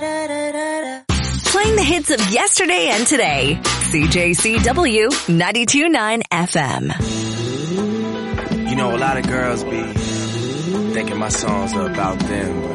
Playing the hits of yesterday and today. CJCW 92.9 FM. You know, a lot of girls be thinking my songs are about them.